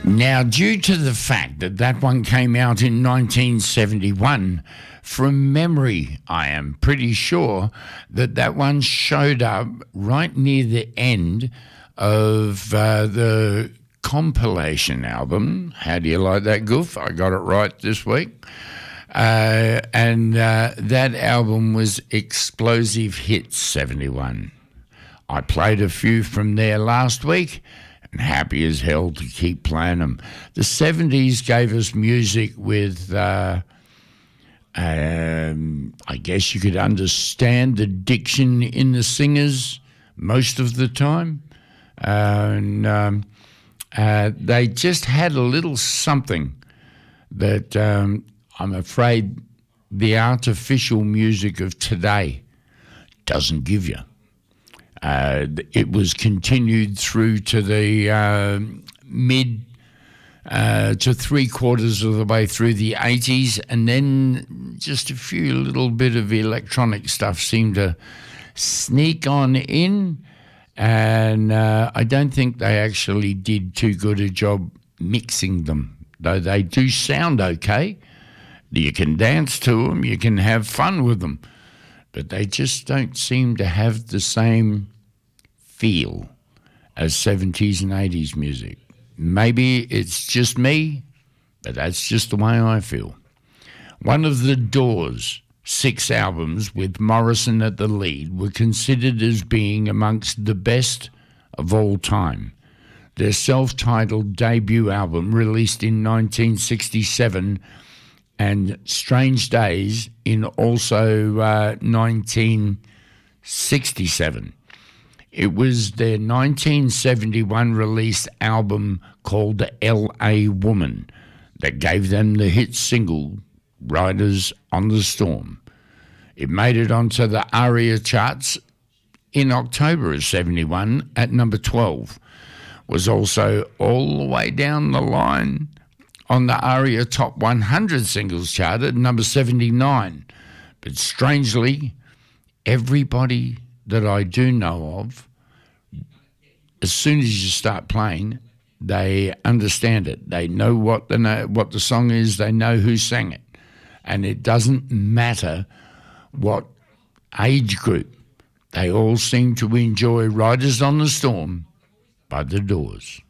Now, due to the fact that that one came out in 1971, from memory, I am pretty sure that that one showed up right near the end of the compilation album. How do you like that, Goof? I got it right this week. And that album was Explosive Hits 71. I played a few from there last week, and happy as hell to keep playing them. The 70s gave us music with, I guess you could understand the diction in the singers most of the time. And they just had a little something that I'm afraid the artificial music of today doesn't give you. It was continued through to the mid to three quarters of the way through the 80s, and then just a few little bit of electronic stuff seemed to sneak on in, and I don't think they actually did too good a job mixing them, though they do sound okay. You can dance to them, you can have fun with them, but they just don't seem to have the same feel as 70s and 80s music. Maybe it's just me, but that's just the way I feel. One of the Doors' 6 albums with Morrison at the lead were considered as being amongst the best of all time. Their self-titled debut album, released in 1967, and Strange Days in also 1967. It was their 1971 released album called L.A. Woman that gave them the hit single Riders on the Storm. It made it onto the ARIA charts in October of 71 at number 12. Was also all the way down the line on the ARIA Top 100 Singles chart at number 79. But strangely, everybody that I do know of, as soon as you start playing, they understand it. They know what the song is. They know who sang it. And it doesn't matter what age group. They all seem to enjoy Riders on the Storm by the Doors.